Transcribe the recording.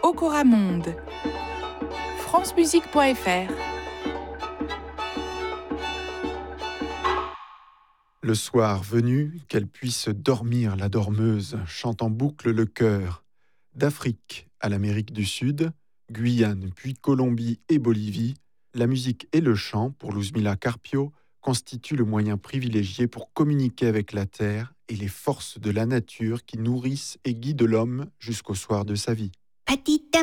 Okoramonde. francemusique.fr. Le soir venu, qu'elle puisse dormir la dormeuse, chante en boucle le chœur. D'Afrique à l'Amérique du Sud, Guyane, puis Colombie et Bolivie, la musique et le chant, pour Luzmila Carpio, constituent le moyen privilégié pour communiquer avec la terre et les forces de la nature qui nourrissent et guident l'homme jusqu'au soir de sa vie. Petite